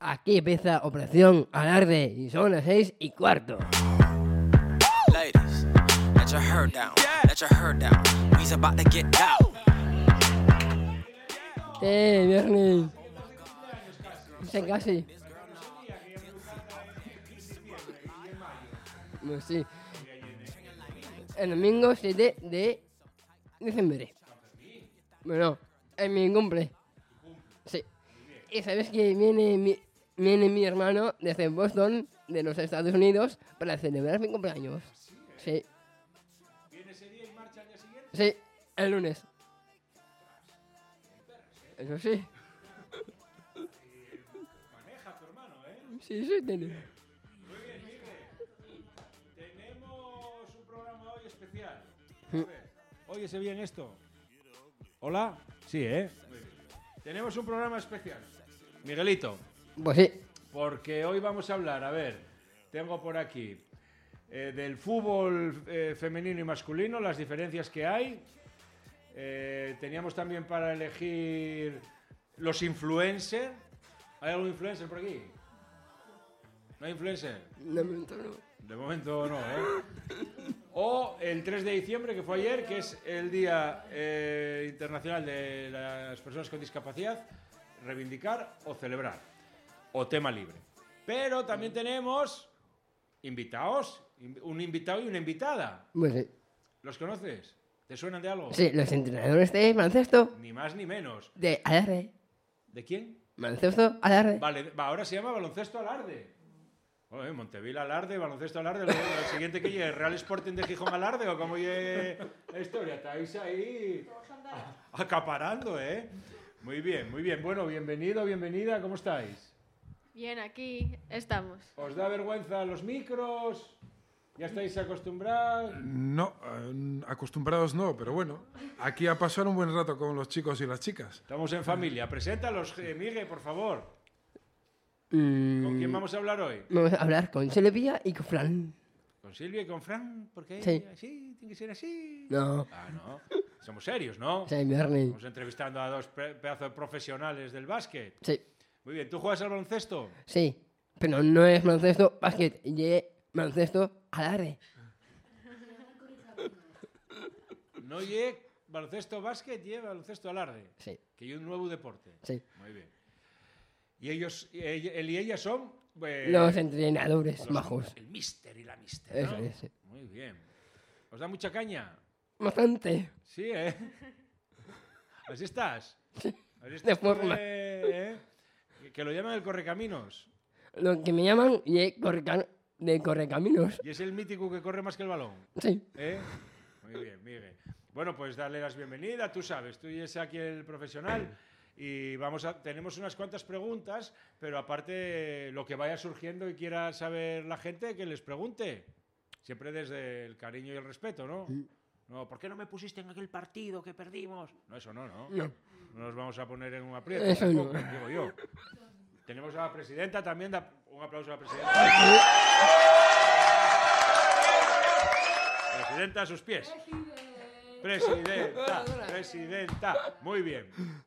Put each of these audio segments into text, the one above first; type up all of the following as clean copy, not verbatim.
Aquí empieza Operación Alarde y son las 6:15. Ladies, let your hair down. Let your hair down. We's about to get down. Viernes. Sí, casi. Pues sí. El domingo 7 de diciembre. Bueno, es mi cumple. Sí. Y sabes que viene mi hermano desde Boston, de los Estados Unidos, para celebrar mi cumpleaños. Sí. ¿Viene ese día y marcha al día siguiente? Sí, el lunes. Eso sí. Maneja tu hermano, ¿eh? Sí, sí, tiene. Muy bien, Miguel. Tenemos un programa hoy especial. A ver, ¿óyese bien esto? ¿Hola? Sí, ¿eh? Muy bien. Tenemos un programa especial. Miguelito, Pues sí. porque hoy vamos a hablar, a ver, tengo por aquí, del fútbol femenino y masculino, las diferencias que hay. Teníamos también para elegir los influencers. ¿Hay algún influencer por aquí? ¿No hay influencer? De momento no. De momento no, ¿eh? O el 3 de diciembre, que fue ayer, que es el Día Internacional de las Personas con Discapacidad, reivindicar o celebrar, o tema libre. Pero también tenemos invitados, un invitado y una invitada. Pues sí. ¿Los conoces? ¿Te suenan de algo? Sí, los entrenadores de baloncesto Ni más ni menos. de Alarde. ¿De quién? Baloncesto Alarde. Vale, ahora se llama Baloncesto Alarde. Montevil Alarde, Baloncesto Alarde, el siguiente que llegue, ¿Real Sporting de Gijón Alarde o cómo llegue la historia? Estáis ahí acaparando, ¿eh? Muy bien, muy bien. Bueno, bienvenido, bienvenida, ¿cómo estáis? Bien, aquí estamos. ¿Os da vergüenza los micros? ¿Ya estáis acostumbrados? No, acostumbrados no, pero bueno, aquí a pasar un buen rato con los chicos y las chicas. Estamos en familia. Preséntalos, Miguel, por favor. ¿Con quién vamos a hablar hoy? Vamos a hablar con Silvia y con Fran. ¿Con Silvia y con Fran? ¿Por qué? Sí. ¿Así? ¿Tiene que ser así? No. Ah, no. Somos serios, ¿no? Sí, viernes. Estamos entrevistando a dos pedazos de profesionales del básquet. Sí. Muy bien, ¿tú juegas al baloncesto? Sí. Pero no es baloncesto básquet, y baloncesto Alarde. No lle baloncesto básquet, lle baloncesto alarde. Sí. Que hay un nuevo deporte. Sí. Muy bien. Y él y ella son... Los entrenadores los- majos. El mister y la mister, Eso ¿no? es, sí. Muy bien. ¿Os da mucha caña? Bastante. Sí, ¿eh? ¿Así estás? ¿Así estás De forma. Que lo llaman el correcaminos. Lo que me llaman de correcaminos. Y es el mítico que corre más que el balón. Sí. ¿Eh? Muy bien, Miguel. Bueno, pues darle las bienvenidas, tú sabes, tú y es aquí el profesional y tenemos unas cuantas preguntas, pero aparte lo que vaya surgiendo y quiera saber la gente, que les pregunte. Siempre desde el cariño y el respeto, ¿no? No, ¿por qué no me pusiste en aquel partido que perdimos? No, eso no, ¿no? No. No nos vamos a poner en un aprieto. Eso no. tampoco, digo yo. Tenemos a la presidenta también, un aplauso a la presidenta. Presidenta a sus pies. Presidenta. Muy bien.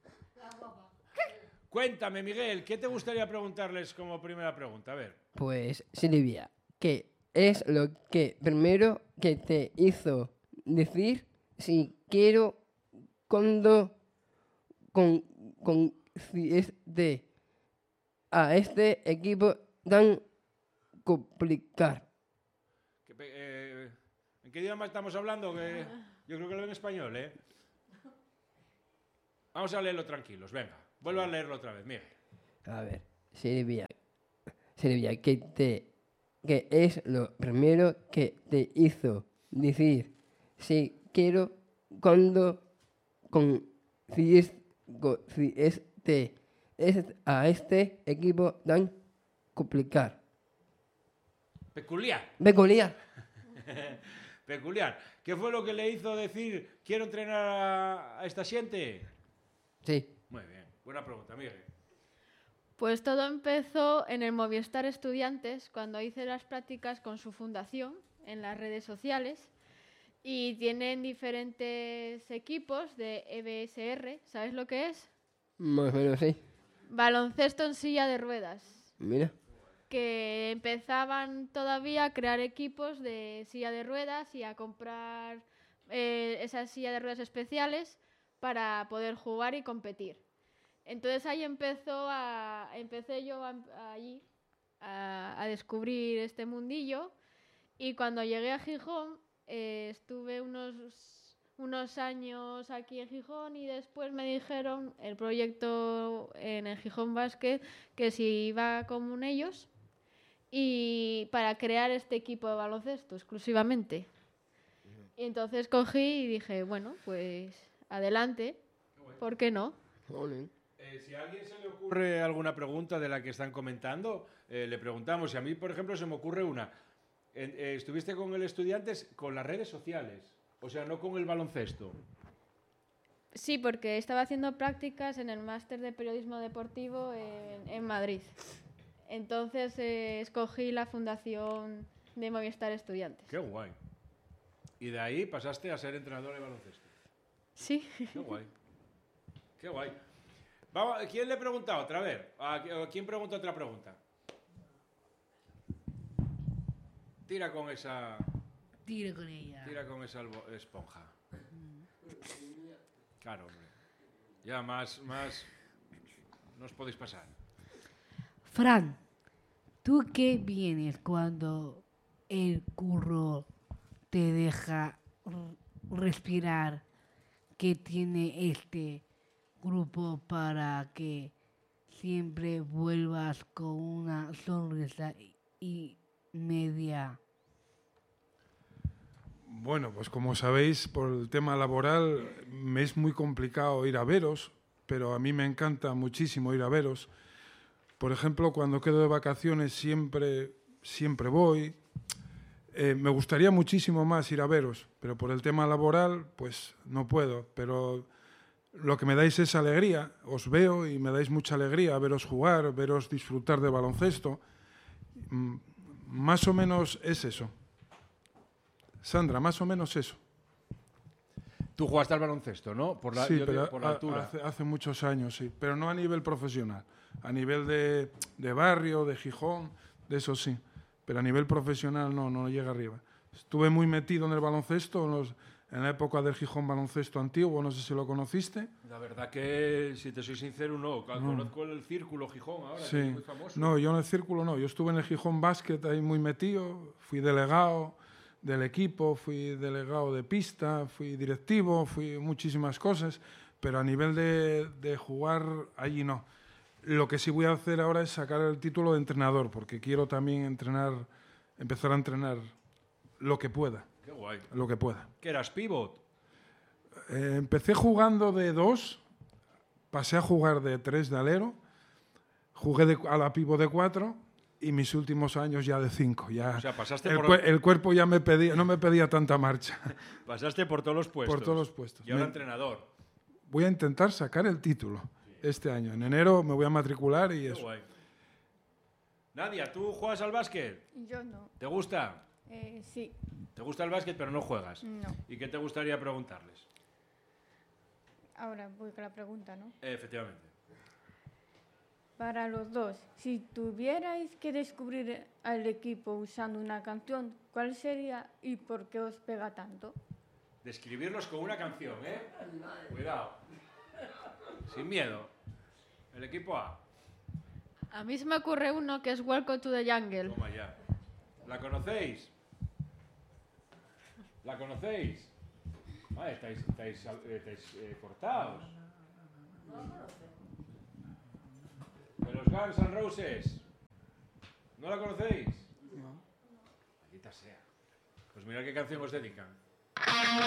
Cuéntame, Miguel, ¿qué te gustaría preguntarles como primera pregunta? A ver. Pues, Silvia, ¿qué es lo que primero que te hizo decir si quiero cuando a este equipo tan complicado? ¿En qué idioma estamos hablando? Que yo creo que lo en español, ¿eh? Vamos a leerlo tranquilos, venga. Vuelvo a leerlo otra vez, Miguel. A ver, Silvia, ¿qué es lo primero que te hizo decir si quiero cuando a este equipo tan complicado? Peculiar. Peculiar. Peculiar. ¿Qué fue lo que le hizo decir quiero entrenar a esta gente? Sí. Muy bien. Buena pregunta, Miguel. Pues todo empezó en el Movistar Estudiantes, cuando hice las prácticas con su fundación en las redes sociales. Y tienen diferentes equipos de EBSR. ¿Sabes lo que es? Más o menos, sí. Baloncesto en silla de ruedas. Mira. que empezaban todavía a crear equipos de silla de ruedas y a comprar esas sillas de ruedas especiales para poder jugar y competir. Entonces ahí empecé yo allí a descubrir este mundillo, y cuando llegué a Gijón estuve unos años aquí en Gijón, y después me dijeron el proyecto en el Gijón Basket que si iba con ellos y para crear este equipo de baloncesto exclusivamente. Y entonces cogí y dije, bueno, pues adelante, ¿por qué no? Jolín. Si a alguien se le ocurre alguna pregunta de la que están comentando, le preguntamos. Y a mí, por ejemplo, se me ocurre una. ¿Estuviste con el Estudiantes con las redes sociales? O sea, no con el baloncesto. Sí, porque estaba haciendo prácticas en el máster de periodismo deportivo en Madrid. Entonces escogí la fundación de Movistar Estudiantes. Qué guay. Y de ahí pasaste a ser entrenador de baloncesto. Sí. Qué guay. Qué guay. Vamos, ¿quién le pregunta otra vez? ¿Quién pregunta otra pregunta? Tira con esa... Tira con ella. Tira con esa esponja. Claro, hombre. Ya más no os podéis pasar. Fran, ¿tú qué vienes cuando el curro te deja respirar? ¿Qué tiene este grupo para que siempre vuelvas con una sonrisa y media? Bueno, pues como sabéis, por el tema laboral me es muy complicado ir a veros, pero a mí me encanta muchísimo ir a veros. Por ejemplo, cuando quedo de vacaciones siempre voy. Me gustaría muchísimo más ir a veros, pero por el tema laboral pues no puedo. Pero lo que me dais es alegría. Os veo y me dais mucha alegría veros jugar, veros disfrutar de baloncesto. Más o menos es eso. Sandra, más o menos eso. Tú jugaste al baloncesto, ¿no? Por la, Sí, yo pero digo, por la altura. hace muchos años, sí. Pero no a nivel profesional. A nivel de barrio, de Gijón, de eso sí. Pero a nivel profesional no llega arriba. Estuve muy metido en el baloncesto en la época del Gijón baloncesto antiguo, no sé si lo conociste. La verdad que, si te soy sincero, no. Conozco el Círculo Gijón ahora, Sí. que es muy famoso. No, yo en el Círculo no. Yo estuve en el Gijón Basket ahí muy metido. Fui delegado del equipo, fui delegado de pista, fui directivo, fui muchísimas cosas. Pero a nivel de jugar, allí no. Lo que sí voy a hacer ahora es sacar el título de entrenador, porque quiero también empezar a entrenar lo que pueda. Qué guay. Lo que pueda. ¿Qué eras, pivot? Empecé jugando de 2, pasé a jugar de 3 de alero, jugué a la pivot de 4 y mis últimos años ya de 5. O sea, pasaste El cuerpo ya no me pedía tanta marcha. Pasaste por todos los puestos. Por todos los puestos. Y ahora entrenador. Voy a intentar sacar el título este año. En enero me voy a matricular y Qué eso. guay. Nadia, ¿tú juegas al básquet? Yo no. ¿Te gusta? Sí, ¿Te gusta el básquet pero no juegas? no. ¿Y qué te gustaría preguntarles? Ahora voy con la pregunta, ¿no? Efectivamente. Para los dos, si tuvierais que descubrir al equipo usando una canción, ¿cuál sería y por qué os pega tanto? Describirlos con una canción, ¿eh? Cuidado. Sin miedo. El equipo A. A mí se me ocurre uno que es Welcome to the Jungle. Toma ya. ¿La conocéis? ¿La conocéis? Ah, estáis cortados. De los Guns N' Roses. ¿No la conocéis? No. Maldita sea. Pues mirad qué canción os dedican.